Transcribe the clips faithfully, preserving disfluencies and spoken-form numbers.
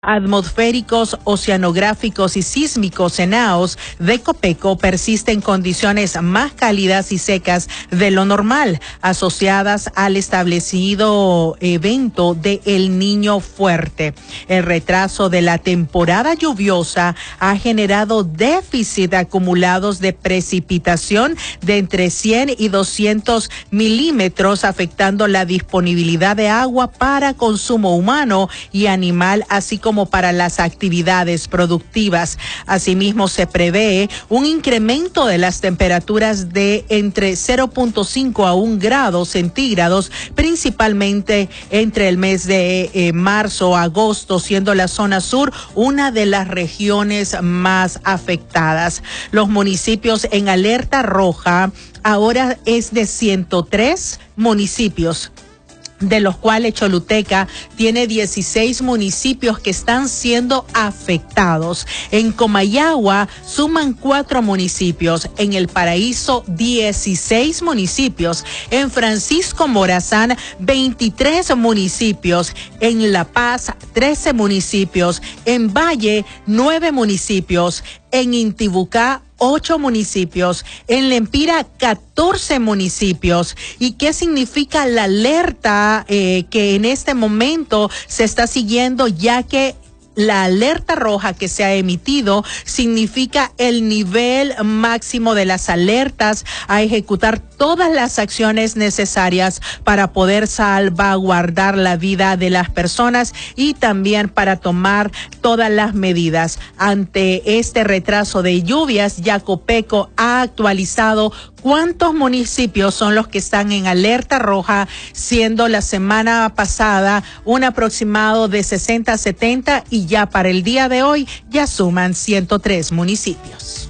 atmosféricos, oceanográficos y sísmicos ENAOS de Copeco persisten condiciones más cálidas y secas de lo normal, asociadas al establecido evento de El Niño fuerte. El retraso de la temporada lluviosa ha generado déficit acumulados de precipitación de entre cien y doscientos milímetros, afectando la disponibilidad de agua para consumo humano y animal, así como como para las actividades productivas. Asimismo, se prevé un incremento de las temperaturas de entre cero punto cinco a un grado centígrados, principalmente entre el mes de eh, marzo a agosto, siendo la zona sur una de las regiones más afectadas. Los municipios en alerta roja ahora es de ciento tres municipios, de los cuales Choluteca tiene dieciséis municipios que están siendo afectados. En Comayagua suman cuatro municipios, en El Paraíso dieciséis municipios, en Francisco Morazán veintitrés municipios, en La Paz trece municipios, en Valle nueve municipios, en Intibucá ocho municipios, en Lempira catorce municipios. ¿Y qué significa la alerta eh, que en este momento se está siguiendo, ya que la alerta roja que se ha emitido significa el nivel máximo de las alertas a ejecutar todas las acciones necesarias para poder salvaguardar la vida de las personas y también para tomar todas las medidas? Ante este retraso de lluvias, ya Copeco ha actualizado cuántos municipios son los que están en alerta roja, siendo la semana pasada un aproximado de sesenta a setenta, y ya para el día de hoy ya suman ciento tres municipios.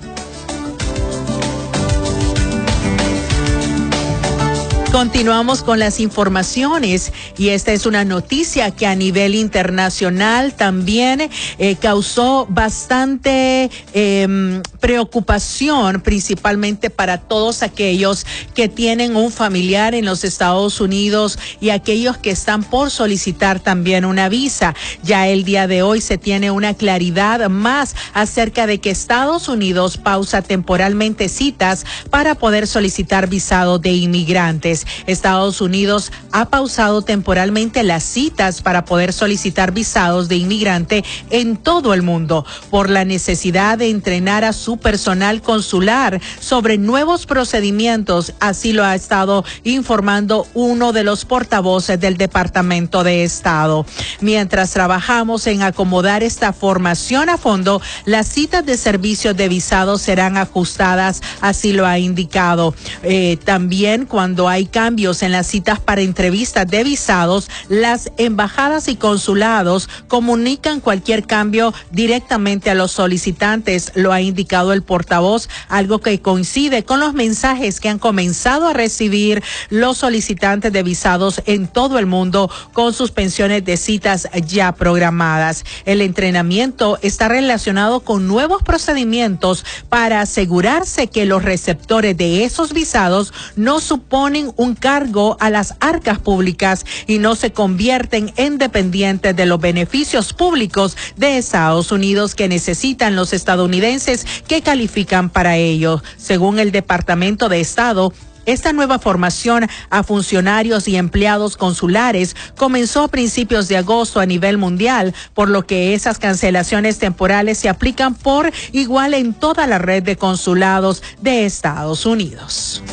Continuamos con las informaciones, y esta es una noticia que a nivel internacional también eh, causó bastante eh, preocupación, principalmente para todos aquellos que tienen un familiar en los Estados Unidos y aquellos que están por solicitar también una visa. Ya el día de hoy se tiene una claridad más acerca de que Estados Unidos pausa temporalmente citas para poder solicitar visado de inmigrantes. Estados Unidos ha pausado temporalmente las citas para poder solicitar visados de inmigrante en todo el mundo por la necesidad de entrenar a su personal consular sobre nuevos procedimientos. Así lo ha estado informando uno de los portavoces del Departamento de Estado. Mientras trabajamos en acomodar esta formación a fondo, las citas de servicios de visados serán ajustadas, así lo ha indicado. Eh, también cuando hay cambios en las citas para entrevistas de visados, las embajadas y consulados comunican cualquier cambio directamente a los solicitantes, lo ha indicado el portavoz, algo que coincide con los mensajes que han comenzado a recibir los solicitantes de visados en todo el mundo con sus pensiones de citas ya programadas. El entrenamiento está relacionado con nuevos procedimientos para asegurarse que los receptores de esos visados no suponen un cargo a las arcas públicas y no se convierten en dependientes de los beneficios públicos de Estados Unidos que necesitan los estadounidenses que califican para ello. Según el Departamento de Estado, esta nueva formación a funcionarios y empleados consulares comenzó a principios de agosto a nivel mundial, por lo que esas cancelaciones temporales se aplican por igual en toda la red de consulados de Estados Unidos.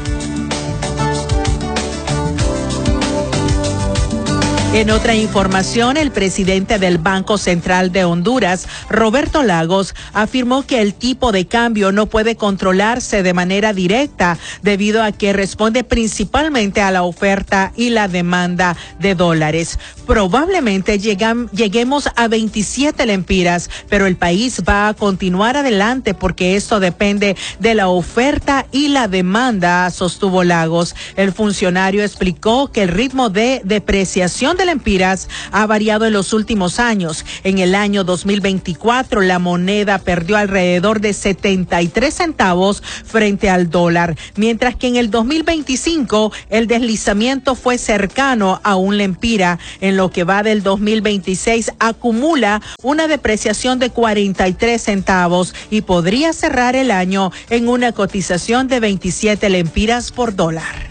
En otra información, el presidente del Banco Central de Honduras, Roberto Lagos, afirmó que el tipo de cambio no puede controlarse de manera directa debido a que responde principalmente a la oferta y la demanda de dólares. Probablemente llegam, lleguemos a veintisiete lempiras, pero el país va a continuar adelante porque esto depende de la oferta y la demanda, sostuvo Lagos. El funcionario explicó que el ritmo de depreciación de lempiras ha variado en los últimos años. En el año dos mil veinticuatro, la moneda perdió alrededor de setenta y tres centavos frente al dólar, mientras que en el dos mil veinticinco el deslizamiento fue cercano a un lempira. En lo que va del dos mil veintiséis acumula una depreciación de cuarenta y tres centavos y podría cerrar el año en una cotización de veintisiete lempiras por dólar.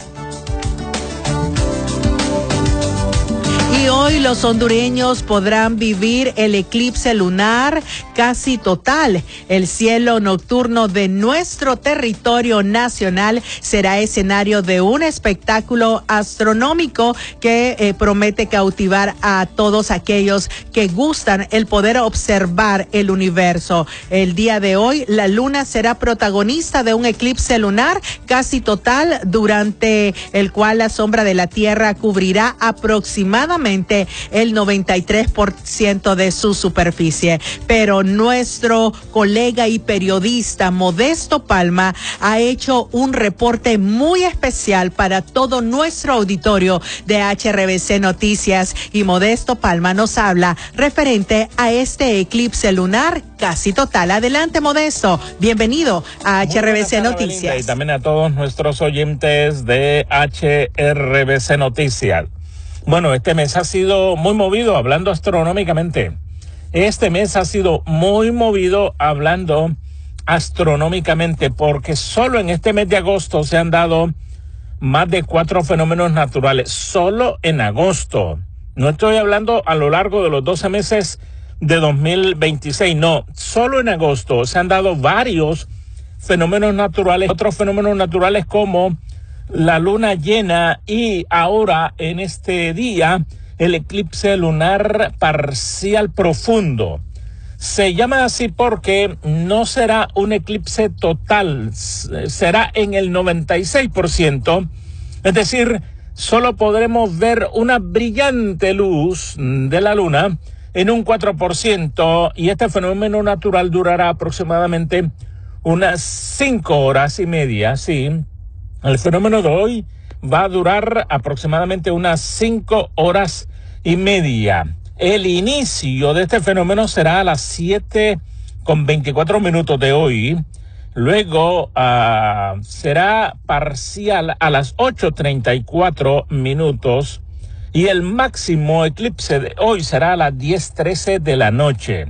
Y hoy los hondureños podrán vivir el eclipse lunar casi total. El cielo nocturno de nuestro territorio nacional será escenario de un espectáculo astronómico que eh, promete cautivar a todos aquellos que gustan el poder observar el universo. El día de hoy, la luna será protagonista de un eclipse lunar casi total, durante el cual la sombra de la Tierra cubrirá aproximadamente el noventa y tres por ciento de su superficie. Pero nuestro colega y periodista Modesto Palma ha hecho un reporte muy especial para todo nuestro auditorio de H R B C Noticias, y Modesto Palma nos habla referente a este eclipse lunar casi total. Adelante, Modesto. Bienvenido a H R B C Noticias. Belinda, y también a todos nuestros oyentes de H R B C Noticias. Bueno, este mes ha sido muy movido hablando astronómicamente. Este mes ha sido muy movido hablando astronómicamente, porque solo en este mes de agosto se han dado más de cuatro fenómenos naturales. Solo en agosto. No estoy hablando a lo largo de los doce meses de dos mil veintiséis. No, solo en agosto se han dado varios fenómenos naturales. Otros fenómenos naturales como la luna llena y ahora en este día el eclipse lunar parcial profundo. Se llama así porque no será un eclipse total, será en el noventa y seis por ciento, es decir, solo podremos ver una brillante luz de la luna en un cuatro por ciento, y este fenómeno natural durará aproximadamente unas cinco horas y media, sí. El fenómeno de hoy va a durar aproximadamente unas cinco horas y media. El inicio de este fenómeno será a las siete con veinticuatro minutos de hoy. Luego uh, será parcial a las ocho treinta y cuatro minutos. Y el máximo eclipse de hoy será a las diez trece de la noche.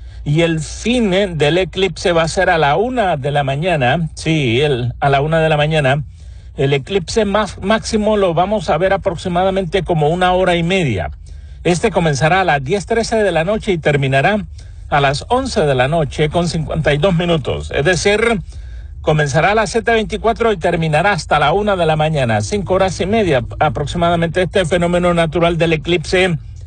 Y el fin del eclipse va a ser a la una de la mañana. Sí, el, a la una de la mañana. El eclipse más máximo lo vamos a ver aproximadamente como una hora y media. Este comenzará a las diez trece de la noche y terminará a las once de la noche con cincuenta y dos minutos. Es decir, comenzará a las siete veinticuatro y terminará hasta la una de la mañana. Cinco horas y media aproximadamente este fenómeno natural del eclipse,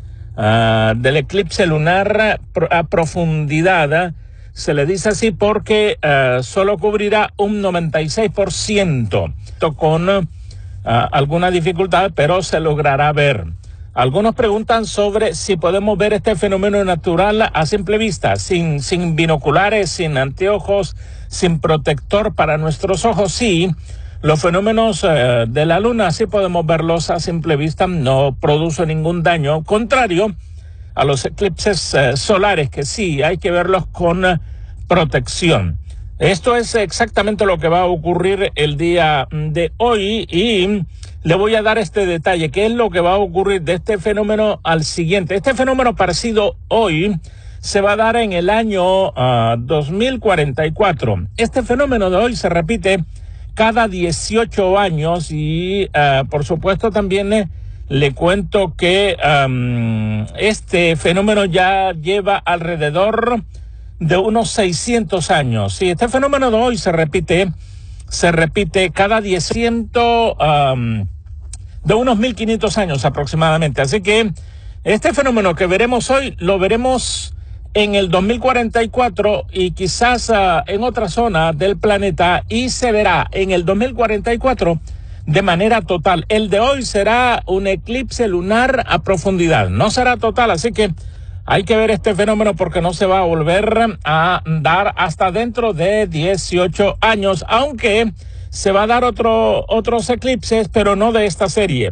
uh, del eclipse lunar a profundidad. Se le dice así porque uh, solo cubrirá un noventa y seis por ciento con uh, alguna dificultad, pero se logrará ver. Algunos preguntan sobre si podemos ver este fenómeno natural a simple vista, sin, sin binoculares, sin anteojos, sin protector para nuestros ojos. Sí, los fenómenos uh, de la luna sí podemos verlos a simple vista, no produce ningún daño, contrario a los eclipses uh, solares, que sí hay que verlos con uh, protección. Esto es exactamente lo que va a ocurrir el día de hoy, y le voy a dar este detalle. ¿Qué es lo que va a ocurrir de este fenómeno al siguiente? Este fenómeno parecido hoy se va a dar en el año uh, dos mil cuarenta y cuatro. Este fenómeno de hoy se repite cada dieciocho años y uh, por supuesto también eh, le cuento que um, este fenómeno ya lleva alrededor de unos seiscientos años. Sí, este fenómeno de hoy se repite, se repite cada dieciocho, um, de unos mil quinientos años aproximadamente. Así que este fenómeno que veremos hoy, lo veremos en el dos mil cuarenta y cuatro y quizás uh, en otra zona del planeta, y se verá en el dos mil cuarenta y cuatro de manera total. El de hoy será un eclipse lunar a profundidad, no será total, así que hay que ver este fenómeno porque no se va a volver a dar hasta dentro de dieciocho años, aunque se va a dar otro, otros eclipses, pero no de esta serie.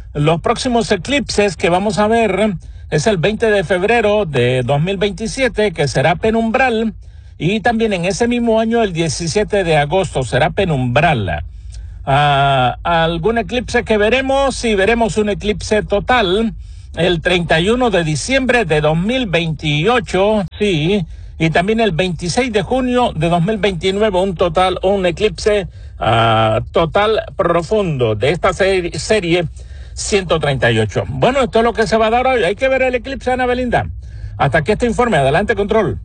los próximos eclipses que vamos a ver es el veinte de febrero de dos mil veintisiete, que será penumbral, y también en ese mismo año, el diecisiete de agosto, será penumbral. Uh, algún eclipse que veremos, y veremos un eclipse total el treinta y uno de diciembre de dos mil veintiocho, sí, y también el veintiséis de junio de dos mil veintinueve, un total, un eclipse uh, total profundo de esta serie, serie ciento treinta y ocho. Bueno, esto es lo que se va a dar hoy. Hay que ver el eclipse, Ana Belinda. Hasta aquí este informe. Adelante, control.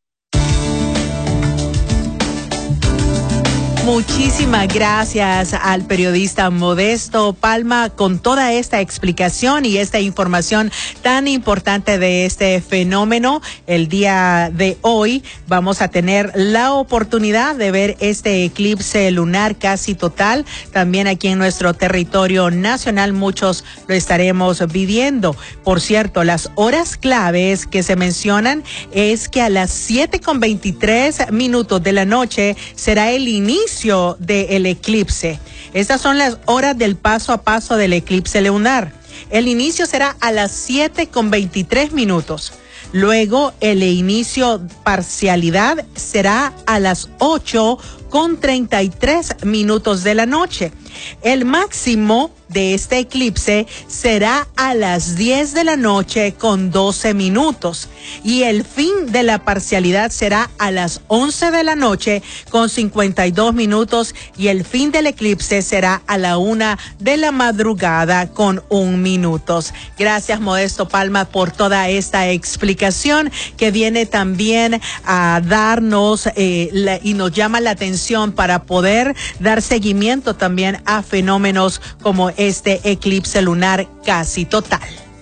Muchísimas gracias al periodista Modesto Palma con toda esta explicación y esta información tan importante de este fenómeno. El día de hoy vamos a tener la oportunidad de ver este eclipse lunar casi total. También aquí en nuestro territorio nacional muchos lo estaremos viviendo. Por cierto, las horas claves que se mencionan es que a las siete con veintitrés minutos de la noche será el inicio del eclipse. Estas son las horas del paso a paso del eclipse lunar. El inicio será a las siete con veintitrés minutos. Luego el inicio parcialidad será a las ocho con treinta y tres minutos de la noche. El máximo de este eclipse será a las diez de la noche con doce minutos y el fin de la parcialidad será a las once de la noche con cincuenta y dos minutos y el fin del eclipse será a la una de la madrugada con un minutos. Gracias, Modesto Palma, por toda esta explicación que viene también a darnos eh, la, y nos llama la atención para poder dar seguimiento también a fenómenos como este eclipse lunar casi total.